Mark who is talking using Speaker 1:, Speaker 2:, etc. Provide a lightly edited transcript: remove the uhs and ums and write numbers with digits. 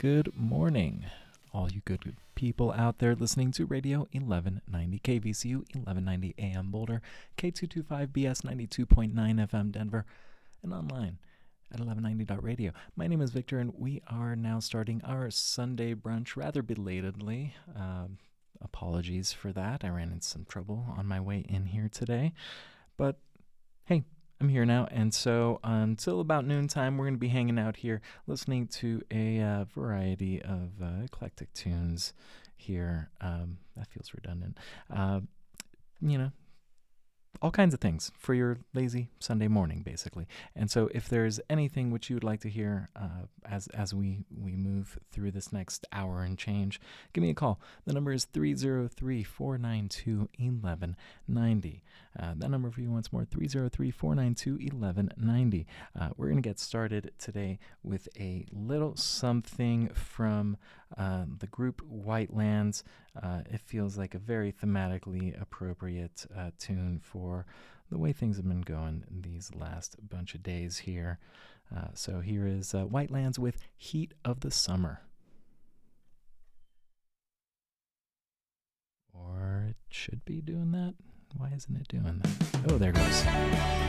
Speaker 1: good morning, all you good people out there listening to Radio 1190 KVCU 1190 AM Boulder, K225BS 92.9 FM Denver, and online at 1190.radio. My name is Victor, and we are now starting our Sunday brunch rather belatedly. Apologies for that. I ran into some trouble on my way in here today, but hey, I'm here now, and so until about noontime, we're going to be hanging out here listening to a variety of eclectic tunes here. That feels redundant. All kinds of things for your lazy Sunday morning, basically. And so if there's anything which you would like to hear as we move through this next hour and change, give me a call. The number is 303-492-1190. That number for you once more, 303-492-1190. We're going to get started today with a little something from the group Whitelands. It feels like a very thematically appropriate tune for the way things have been going these last bunch of days here. So here is Whitelands with Heat of the Summer. Or it should be doing that. Why isn't it doing that? Oh, there it goes.